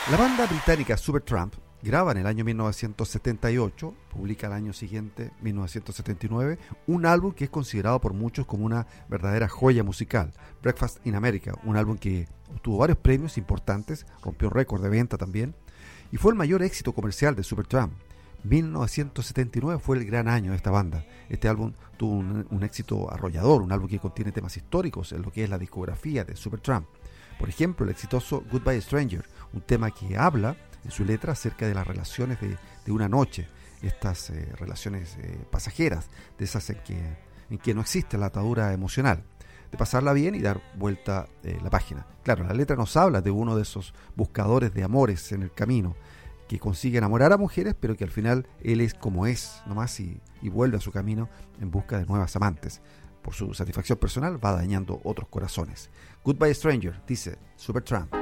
La banda británica Supertramp graba en el año 1978, publica el año siguiente, 1979, un álbum que es considerado por muchos como una verdadera joya musical, Breakfast in America, un álbum que obtuvo varios premios importantes, rompió récord de venta también, y fue el mayor éxito comercial de Supertramp. 1979 fue el gran año de esta banda. Este álbum tuvo un éxito arrollador, un álbum que contiene temas históricos en lo que es la discografía de Supertramp. Por ejemplo, el exitoso Goodbye Stranger, un tema que habla en su letra acerca de las relaciones de una noche, estas relaciones pasajeras, de esas en que no existe la atadura emocional, de pasarla bien y dar vuelta la página. Claro, la letra nos habla de uno de esos buscadores de amores en el camino, que consigue enamorar a mujeres, pero que al final él es como es, nomás, y vuelve a su camino en busca de nuevas amantes. Por su satisfacción personal va dañando otros corazones. Goodbye Stranger, dice Supertramp.